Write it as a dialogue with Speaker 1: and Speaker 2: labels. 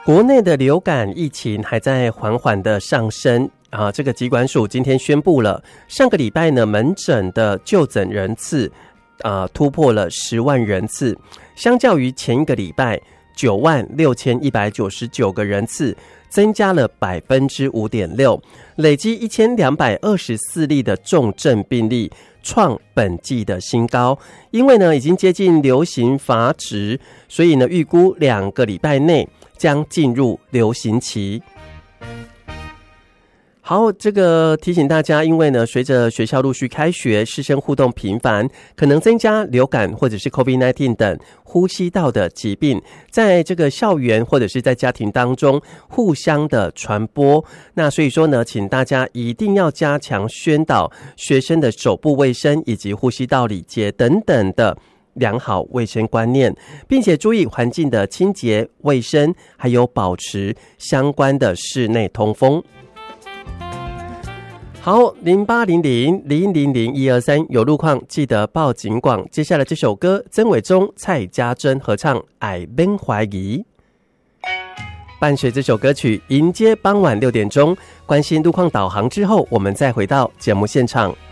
Speaker 1: 国内的流感疫情还在缓缓的上升啊，这个疾管署今天宣布了，上个礼拜呢门诊的就诊人次突破了10万人次，相较于前一个礼拜96199个人次，增加了 5.6%， 累积1224例的重症病例，创本季的新高。因为呢已经接近流行阀值，所以呢预估2个礼拜内将进入流行期。好，这个提醒大家，因为呢随着学校陆续开学，师生互动频繁，可能增加流感或者是 COVID-19 等呼吸道的疾病，在这个校园或者是在家庭当中互相的传播。那所以说呢，请大家一定要加强宣导学生的手部卫生以及呼吸道礼节等等的良好卫生观念，并且注意环境的清洁卫生，还有保持相关的室内通风。好，080001000123有路况记得报警广。接下来这首歌，曾伟忠、蔡家珍合唱《爱免怀疑》。伴随这首歌曲，迎接傍晚6点钟，关心路况导航之后，我们再回到节目现场。